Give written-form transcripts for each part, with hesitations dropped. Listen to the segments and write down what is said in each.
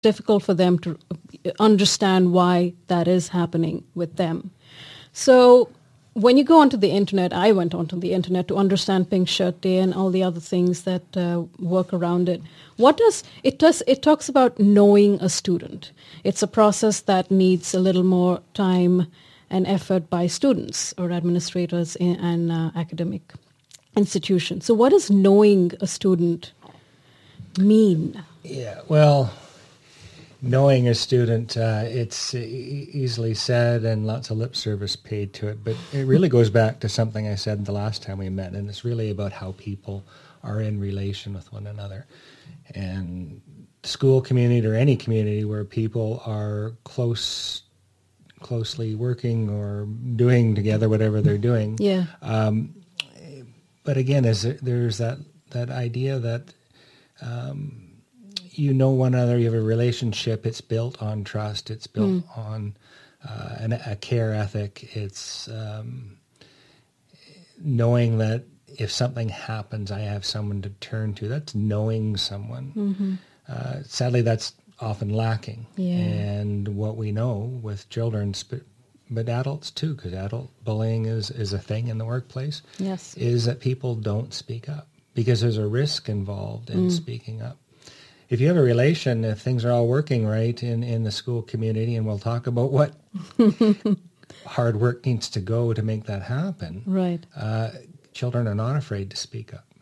difficult for them to understand why that is happening with them. So when you go onto the internet, I went onto the internet to understand Pink Shirt Day and all the other things that work around it. It talks about knowing a student. It's a process that needs a little more time and effort by students or administrators in an academic institution. So what does knowing a student mean? Yeah, well, knowing a student, it's easily said and lots of lip service paid to it, but it really goes back to something I said the last time we met, and it's really about how people are in relation with one another. And school community or any community where people are closely working or doing together whatever they're doing. Yeah. But again, there's that idea that you know one another, you have a relationship, it's built on trust, it's built on a care ethic, it's knowing that if something happens, I have someone to turn to. That's knowing someone. Mm-hmm. Sadly, that's often lacking. Yeah. And what we know with children, but adults too, because adult bullying is a thing in the workplace, Yes. is that people don't speak up because there's a risk involved in speaking up. If you have a relation, if things are all working right in the school community, and we'll talk about what hard work needs to go to make that happen, Right. Children are not afraid to speak up.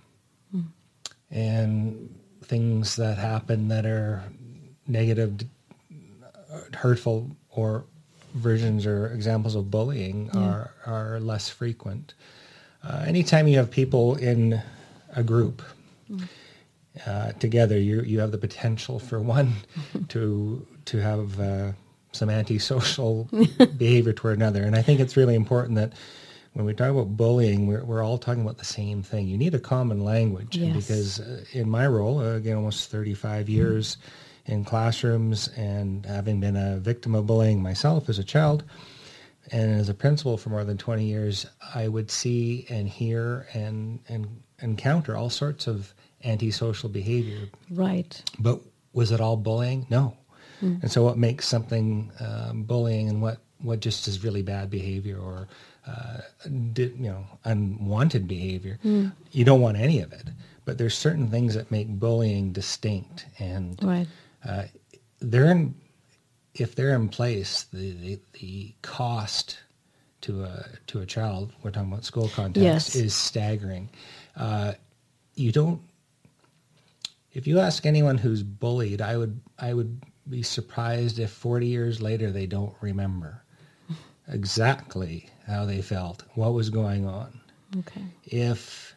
And things that happen that are negative, hurtful, or versions or examples of bullying are less frequent. Anytime you have people in a group together, you have the potential for one to have some antisocial behavior toward another. And I think it's really important that when we talk about bullying, we're all talking about the same thing. You need a common language. Yes. Because in my role, again, almost 35 years in classrooms and having been a victim of bullying myself as a child and as a principal for more than 20 years, I would see and hear and encounter all sorts of antisocial behavior. Right. But was it all bullying? No. And so what makes something bullying and what just is really bad behavior or unwanted behavior? You don't want any of it. But there's certain things that make bullying distinct, and Right. If they're in place, the cost to a child, we're talking about school context, Yes. is staggering. If you ask anyone who's bullied, I would be surprised if 40 years later they don't remember exactly how they felt, what was going on. Okay. If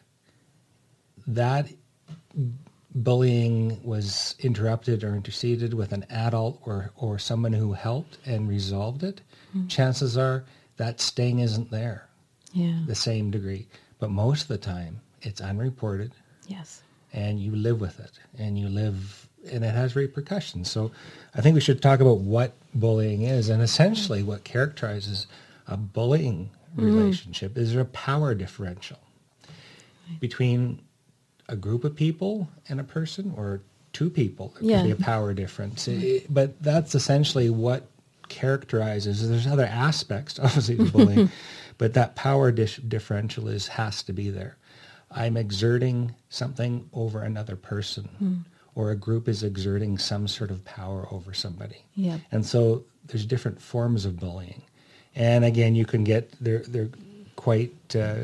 that bullying was interrupted or interceded with an adult or someone who helped and resolved it, chances are that sting isn't there the same degree. But most of the time, it's unreported. Yes. And you live with it, and it has repercussions. So I think we should talk about what bullying is, and essentially what characterizes a bullying relationship is a power differential between a group of people and a person, or two people. There can be a power difference. But that's essentially what characterizes. There's other aspects, obviously, to bullying, but that power differential has to be there. I'm exerting something over another person, or a group is exerting some sort of power over somebody. Yeah. And so there's different forms of bullying. And again, you can get, they're quite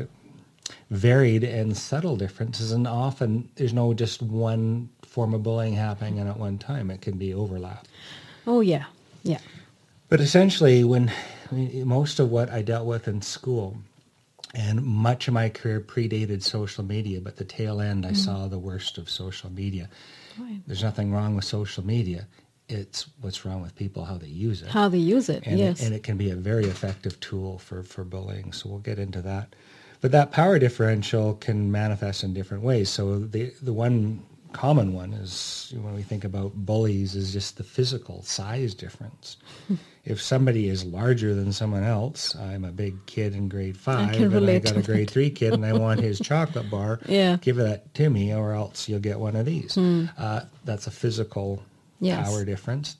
varied and subtle differences, and often there's no just one form of bullying happening at one time. It can be overlap. Oh, yeah. Yeah. But essentially, most of what I dealt with in school, and much of my career predated social media, but the tail end I saw the worst of social media. Right. There's nothing wrong with social media. It's what's wrong with people, how they use it. How they use it, And yes. and it can be a very effective tool for bullying, so we'll get into that. But that power differential can manifest in different ways. So the one common one is, when we think about bullies, is just the physical size difference. If somebody is larger than someone else, I'm a big kid in grade 5, and I got a grade 3 kid, and I want his chocolate bar, give that to me, or else you'll get one of these. That's a physical Yes. power difference,